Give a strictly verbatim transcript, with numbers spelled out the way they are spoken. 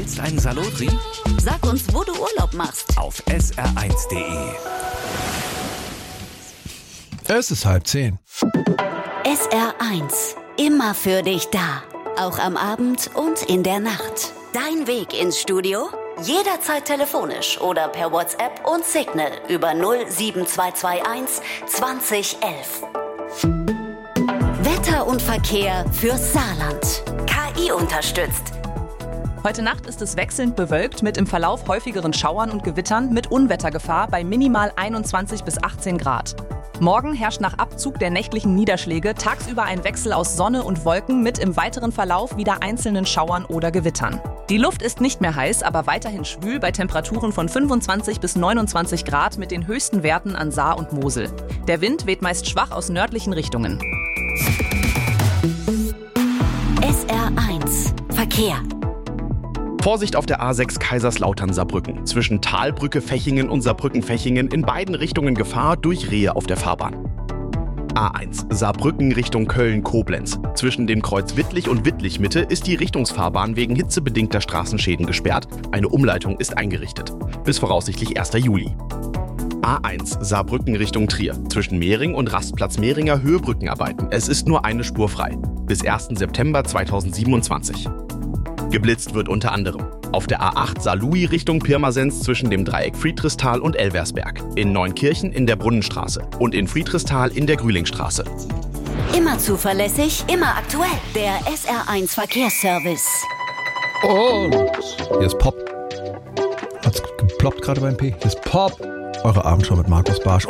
Willst einen Salotri? Sag uns, wo du Urlaub machst. Auf S R eins Punkt de. Es ist halb zehn. S R eins. Immer für dich da. Auch am Abend und in der Nacht. Dein Weg ins Studio? Jederzeit telefonisch oder per WhatsApp und Signal über null sieben zwei zwei eins zwanzig elf. Wetter und Verkehr fürs Saarland. K I unterstützt. Heute Nacht ist es wechselnd bewölkt mit im Verlauf häufigeren Schauern und Gewittern mit Unwettergefahr bei minimal einundzwanzig bis achtzehn Grad. Morgen herrscht nach Abzug der nächtlichen Niederschläge tagsüber ein Wechsel aus Sonne und Wolken mit im weiteren Verlauf wieder einzelnen Schauern oder Gewittern. Die Luft ist nicht mehr heiß, aber weiterhin schwül bei Temperaturen von fünfundzwanzig bis neunundzwanzig Grad mit den höchsten Werten an Saar und Mosel. Der Wind weht meist schwach aus nördlichen Richtungen. S R eins. Verkehr. Vorsicht auf der A sechs Kaiserslautern-Saarbrücken. Zwischen Talbrücke-Fechingen und Saarbrücken-Fechingen in beiden Richtungen Gefahr durch Rehe auf der Fahrbahn. A eins Saarbrücken Richtung Köln-Koblenz. Zwischen dem Kreuz Wittlich und Wittlich-Mitte ist die Richtungsfahrbahn wegen hitzebedingter Straßenschäden gesperrt. Eine Umleitung ist eingerichtet. Bis voraussichtlich erster Juli. A eins Saarbrücken Richtung Trier. Zwischen Mehring und Rastplatz Mehringer Höhebrückenarbeiten. Es ist nur eine Spur frei. Bis ersten September zweitausendsiebenundzwanzig. Geblitzt wird unter anderem auf der A acht Saarlouis Richtung Pirmasens zwischen dem Dreieck Friedrichsthal und Elversberg, in Neunkirchen in der Brunnenstraße und in Friedrichsthal in der Grühlingstraße. Immer zuverlässig, immer aktuell. Der S R eins Verkehrsservice. Und hier ist Pop. Hat's geploppt gerade beim P? Hier ist Pop. Eure Abendschau mit Markus Barsch.